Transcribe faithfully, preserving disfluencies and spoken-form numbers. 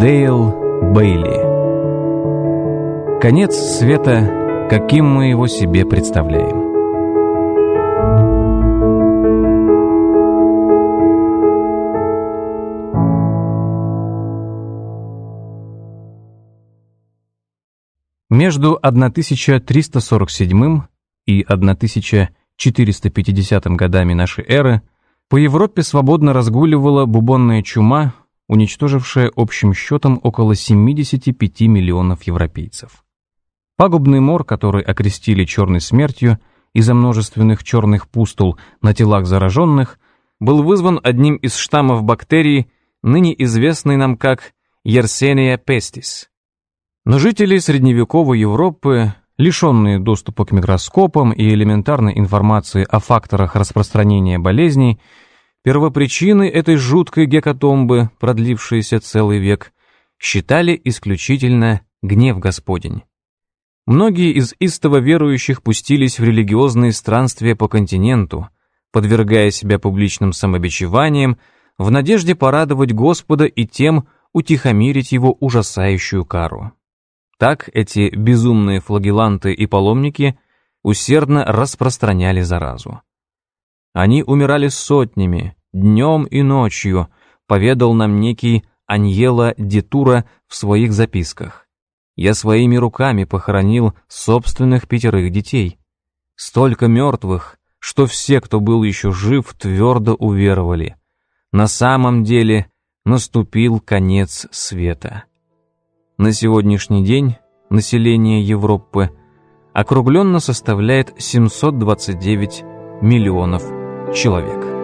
Дейл Бейли. Конец света, каким мы его себе представляем. Между тысяча триста сорок седьмым и тысяча четыреста пятидесятым годами нашей эры по Европе свободно разгуливала бубонная чума, уничтожившая общим счетом около семидесяти пяти миллионов европейцев. Пагубный мор, который окрестили черной смертью из-за множественных черных пустул на телах зараженных, был вызван одним из штаммов бактерии, ныне известной нам как Yersinia pestis. Но жители средневековой Европы, лишенные доступа к микроскопам и элементарной информации о факторах распространения болезней, первопричиной этой жуткой гекатомбы, продлившейся целый век, считали исключительно гнев Господень. Многие из истово верующих пустились в религиозные странствия по континенту, подвергая себя публичным самобичеваниям, в надежде порадовать Господа и тем утихомирить его ужасающую кару. Так эти безумные флагеланты и паломники усердно распространяли заразу. Они умирали сотнями, днем и ночью, поведал нам некий Аньело де Тура в своих записках. Я своими руками похоронил собственных пятерых детей. Столько мертвых, что все, кто был еще жив, твердо уверовали. На самом деле наступил конец света. На сегодняшний день население Европы округленно составляет семьсот двадцать девять миллионов человек.